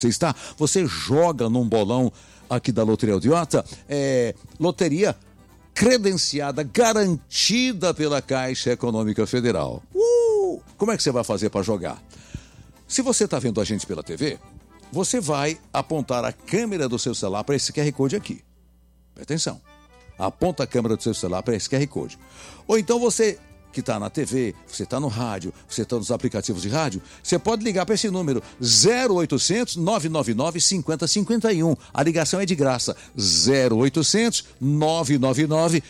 você está, você joga num bolão aqui da Loteria Aldeota, loteria credenciada, garantida pela Caixa Econômica Federal. Como é que você vai fazer para jogar? Se você está vendo a gente pela TV, você vai apontar a câmera do seu celular para esse QR Code aqui. Presta atenção. Aponta a câmera do seu celular para esse QR Code. Ou então você que está na TV, você está no rádio, você está nos aplicativos de rádio, você pode ligar para esse número 0800 999 5051. A ligação é de graça. 0800 999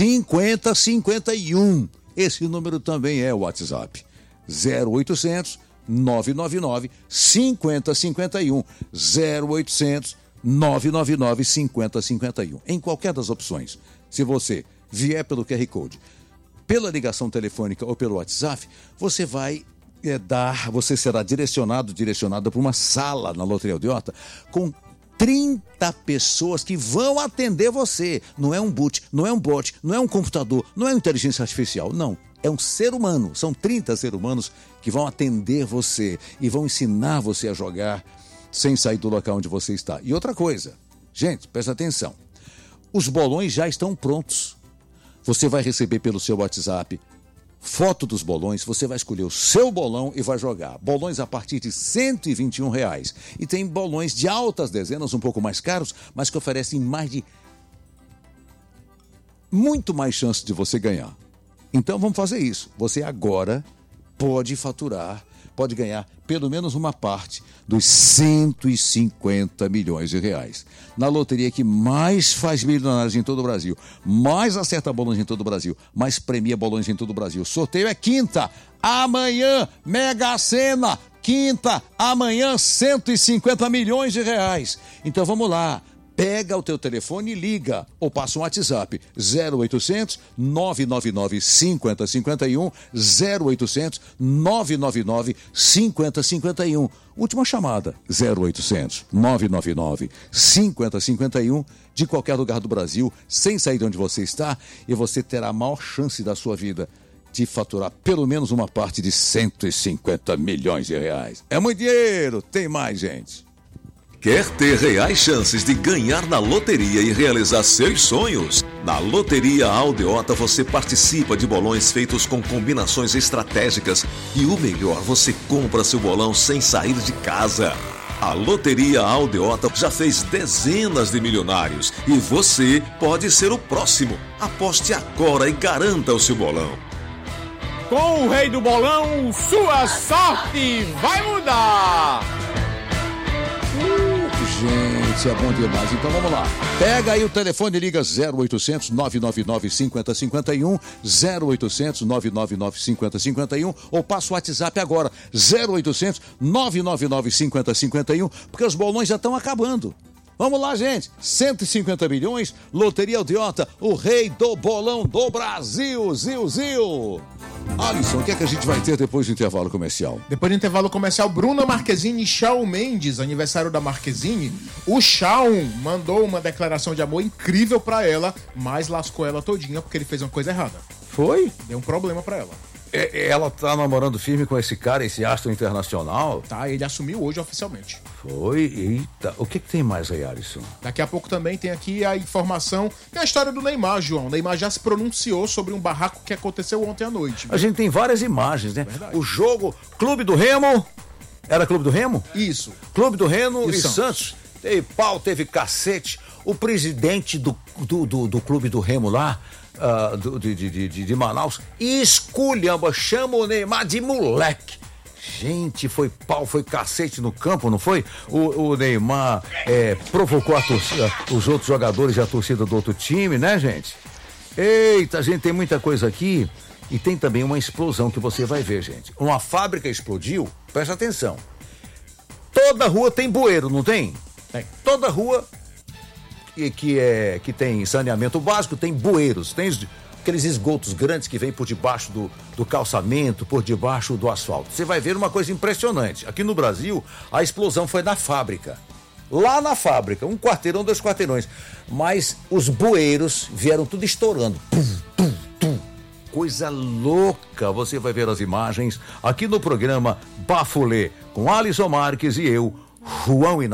5051. Esse número também é o WhatsApp. 0800 999 5051. 0800 999 5051. Em qualquer das opções. Se você vier pelo QR Code, pela ligação telefônica ou pelo WhatsApp, você vai você será direcionada para uma sala na Loteria Aldeota com 30 pessoas que vão atender você. Não é um bot, não é um bot, não é um computador, não é uma inteligência artificial, não. É um ser humano, são 30 seres humanos que vão atender você e vão ensinar você a jogar sem sair do local onde você está. E outra coisa, gente, presta atenção, os bolões já estão prontos. Você vai receber pelo seu WhatsApp foto dos bolões, você vai escolher o seu bolão e vai jogar. Bolões a partir de R$ 121. E tem bolões de altas dezenas, um pouco mais caros, mas que oferecem muito mais chance de você ganhar. Então vamos fazer isso. Você agora pode faturar, pode ganhar pelo menos uma parte dos 150 milhões de reais. Na loteria que mais faz milionários em todo o Brasil, mais acerta bolões em todo o Brasil, mais premia bolões em todo o Brasil. Sorteio é quinta, amanhã, Mega Sena, quinta, amanhã, 150 milhões de reais. Então vamos lá. Pega o teu telefone e liga, ou passa um WhatsApp, 0800 999 5051, 0800 999 5051. Última chamada, 0800 999 5051, de qualquer lugar do Brasil, sem sair de onde você está, e você terá a maior chance da sua vida de faturar pelo menos uma parte de 150 milhões de reais. É muito dinheiro, tem mais, gente. Quer ter reais chances de ganhar na loteria e realizar seus sonhos? Na Loteria Aldeota você participa de bolões feitos com combinações estratégicas e o melhor, você compra seu bolão sem sair de casa. A Loteria Aldeota já fez dezenas de milionários e você pode ser o próximo. Aposte agora e garanta o seu bolão. Com o rei do bolão, sua sorte vai mudar! Gente, é bom demais. Então vamos lá. Pega aí o telefone e liga 0800 999 5051, 0800 999 5051, ou passa o WhatsApp agora, 0800 999 5051, porque os bolões já estão acabando. Vamos lá, gente. 150 milhões, Loteria Aldeota, o rei do bolão do Brasil. Zil. Alisson, o que é que a gente vai ter depois do intervalo comercial? Depois do intervalo comercial, Bruna Marquezine e Shawn Mendes, aniversário da Marquezine. O Shawn mandou uma declaração de amor incrível pra ela, mas lascou ela todinha porque ele fez uma coisa errada. Foi? Deu um problema pra ela. Ela tá namorando firme com esse cara, esse astro internacional? Tá, ele assumiu hoje oficialmente. Foi? Eita. O que tem mais aí, Alisson? Daqui a pouco também tem aqui a informação, tem a história do Neymar, João. O Neymar já se pronunciou sobre um barraco que aconteceu ontem à noite. A gente tem várias imagens, né? Verdade. O jogo, Clube do Remo, era Clube do Remo? Isso. Clube do Remo e Santos. Teve pau, teve cacete. O presidente do Clube do Remo lá, de Manaus, esculhamba, chama o Neymar de moleque. Gente, foi pau, foi cacete no campo, não foi? O Neymar provocou a torcida, os outros jogadores e a torcida do outro time, né, gente? Eita, gente, tem muita coisa aqui. E tem também uma explosão que você vai ver, gente. Uma fábrica explodiu, presta atenção. Toda rua tem bueiro, não tem? Tem. Toda rua que tem saneamento básico, tem bueiros, tem aqueles esgotos grandes que vêm por debaixo do calçamento, por debaixo do asfalto. Você vai ver uma coisa impressionante. Aqui no Brasil, a explosão foi na fábrica. Lá na fábrica, 1 quarteirão, 2 quarteirões. Mas os bueiros vieram tudo estourando. Pum, pum, pum. Coisa louca. Você vai ver as imagens aqui no programa Bafulê, com Alisson Marques e eu, João Inácio.